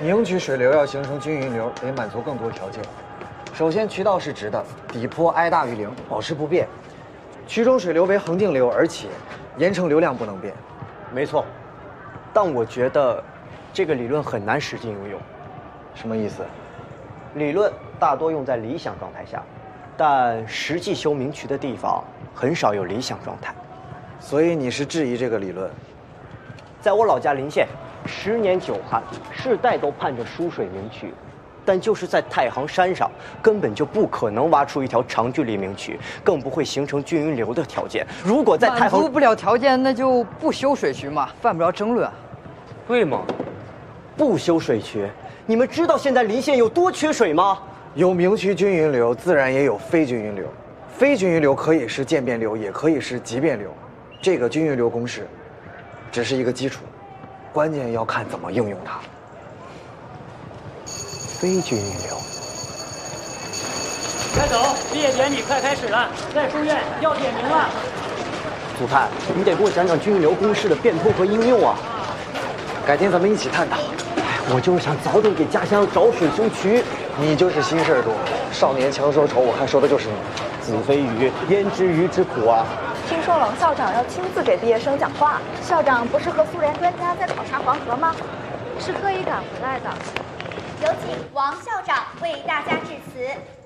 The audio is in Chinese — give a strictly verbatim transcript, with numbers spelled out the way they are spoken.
凝曲水流要形成均匀流，得满足更多条件。首先，渠道是直的，底坡 i 大于零，保持不变。渠中水流为恒定流，而且盐城流量不能变。 没错，但我觉得这个理论很难实际应用。 什么意思？ 理论大多用在理想状态下，但实际修明渠的地方很少有理想状态。 所以你是质疑这个理论？ 在我老家临县，十年九旱，世代都盼着疏水明渠，但就是在太行山上，根本就不可能挖出一条长距离明渠，更不会形成均匀流的条件。如果在太行满足不了条件，那就不修水渠嘛，犯不着争论。 对吗？不修水渠，你们知道现在临县有多缺水吗？ 有明渠均匀流，自然也有非均匀流。非均匀流可以是渐变流，也可以是急变流。这个均匀流公式只是一个基础，关键要看怎么应用它。 非均匀流。 快走，毕业典礼快开始了，在书院要点名了。 祖探，你得给我讲讲均匀流公式的变通和应用啊！ 改天咱们一起探讨。 我就是想早点给家乡找水修渠。 你就是心事儿多，少年强说愁，我看说的就是你。 子非鱼，焉知鱼之苦啊！ 听说王校长要亲自给毕业生讲话，校长不是和苏联专家在考察黄河吗？ 是特意赶回来的。 有请王校长为大家致辞。